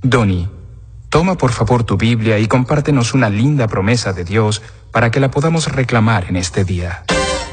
Donnie, toma por favor tu Biblia y compártenos una linda promesa de Dios para que la podamos reclamar en este día.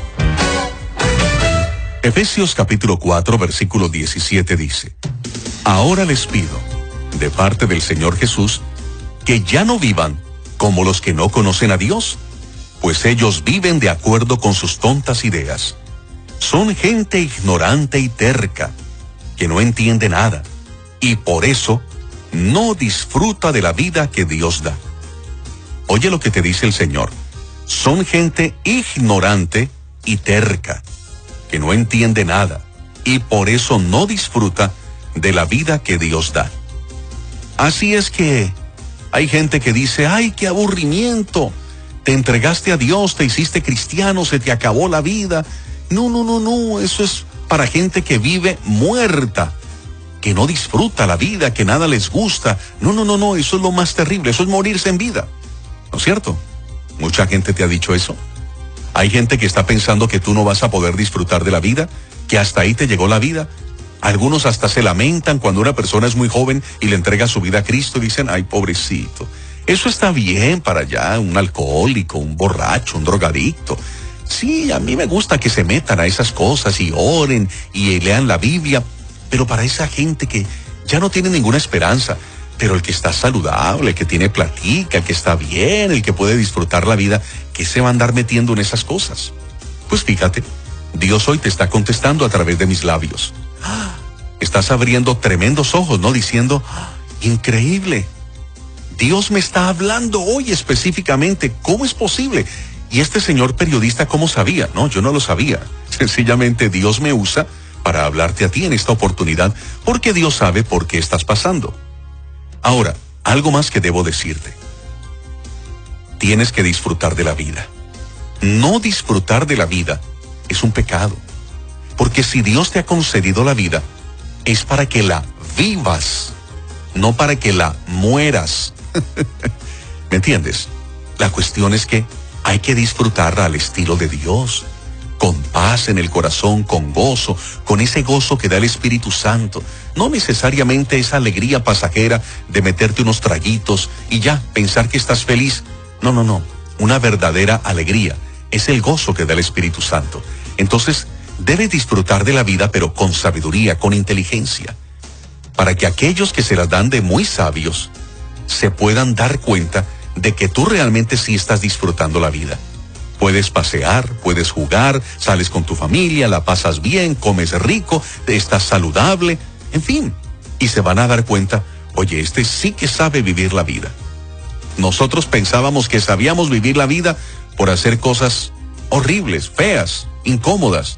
Efesios capítulo 4, versículo 17 dice: Ahora les pido, de parte del Señor Jesús, que ya no vivan como los que no conocen a Dios, pues ellos viven de acuerdo con sus tontas ideas. Son gente ignorante y terca, que no entiende nada, y por eso no disfruta de la vida que Dios da. Oye lo que te dice el Señor. Son gente ignorante y terca, que no entiende nada, y por eso no disfruta de la vida que Dios da. Así es que hay gente que dice: ¡ay, qué aburrimiento! Te entregaste a Dios, te hiciste cristiano, se te acabó la vida. No, eso es para gente que vive muerta, que no disfruta la vida, que nada les gusta. No, eso es lo más terrible, eso es morirse en vida. ¿No es cierto? Mucha gente te ha dicho eso. Hay gente que está pensando que tú no vas a poder disfrutar de la vida, que hasta ahí te llegó la vida. Algunos hasta se lamentan cuando una persona es muy joven y le entrega su vida a Cristo y dicen: ay, pobrecito. Eso está bien para allá, un alcohólico, un borracho, un drogadicto. Sí, a mí me gusta que se metan a esas cosas y oren y lean la Biblia, pero para esa gente que ya no tiene ninguna esperanza, pero el que está saludable, el que tiene platica, el que está bien, el que puede disfrutar la vida, ¿qué se va a andar metiendo en esas cosas? Pues fíjate, Dios hoy te está contestando a través de mis labios. Estás abriendo tremendos ojos, ¿no? Diciendo: increíble, Dios me está hablando hoy específicamente, ¿cómo es posible? Y este señor periodista, ¿cómo sabía? No, yo no lo sabía. Sencillamente Dios me usa para hablarte a ti en esta oportunidad, porque Dios sabe por qué estás pasando. Ahora, algo más que debo decirte. Tienes que disfrutar de la vida. No disfrutar de la vida es un pecado. Porque si Dios te ha concedido la vida, es para que la vivas, no para que la mueras. ¿Me entiendes? La cuestión es que hay que disfrutarla al estilo de Dios, con paz en el corazón, con gozo, con ese gozo que da el Espíritu Santo. No necesariamente esa alegría pasajera de meterte unos traguitos y ya, pensar que estás feliz. No. Una verdadera alegría es el gozo que da el Espíritu Santo. Entonces, debes disfrutar de la vida, pero con sabiduría, con inteligencia, para que aquellos que se las dan de muy sabios se puedan dar cuenta de que tú realmente sí estás disfrutando la vida. Puedes pasear, puedes jugar, sales con tu familia, la pasas bien, comes rico, estás saludable, en fin. Y se van a dar cuenta: oye, este sí que sabe vivir la vida. Nosotros pensábamos que sabíamos vivir la vida por hacer cosas horribles, feas, incómodas.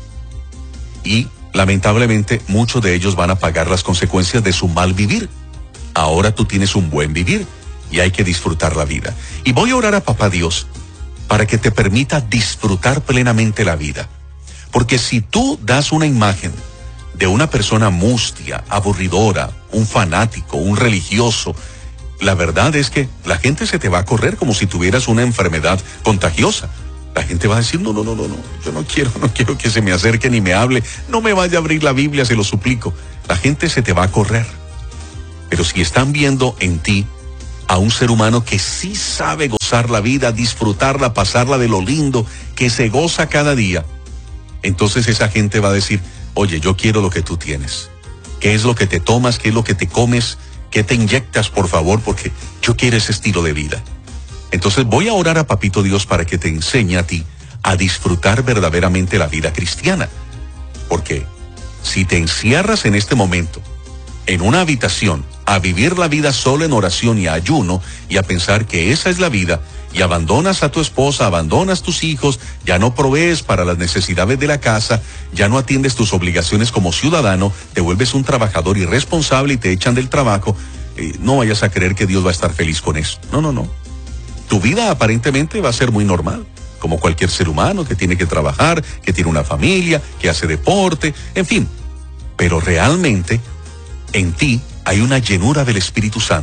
Y lamentablemente muchos de ellos van a pagar las consecuencias de su mal vivir. Ahora tú tienes un buen vivir y hay que disfrutar la vida. Y voy a orar a Papá Dios para que te permita disfrutar plenamente la vida. Porque si tú das una imagen de una persona mustia, aburridora, un fanático, un religioso, la verdad es que la gente se te va a correr como si tuvieras una enfermedad contagiosa. La gente va a decir: no, yo no quiero que se me acerque ni me hable, no me vaya a abrir la Biblia, se lo suplico. La gente se te va a correr. Pero si están viendo en ti a un ser humano que sí sabe gozar la vida, disfrutarla, pasarla de lo lindo, que se goza cada día, entonces esa gente va a decir: oye, yo quiero lo que tú tienes. ¿Qué es lo que te tomas? ¿Qué es lo que te comes? ¿Qué te inyectas, por favor? Porque yo quiero ese estilo de vida. Entonces voy a orar a Papito Dios para que te enseñe a ti a disfrutar verdaderamente la vida cristiana. Porque si te encierras en este momento en una habitación a vivir la vida solo en oración y ayuno y a pensar que esa es la vida, y abandonas a tu esposa, abandonas tus hijos, ya no provees para las necesidades de la casa, ya no atiendes tus obligaciones como ciudadano, te vuelves un trabajador irresponsable y te echan del trabajo, no vayas a creer que Dios va a estar feliz con eso. No. Tu vida aparentemente va a ser muy normal, como cualquier ser humano que tiene que trabajar, que tiene una familia, que hace deporte, en fin. Pero realmente en ti hay una llenura del Espíritu Santo.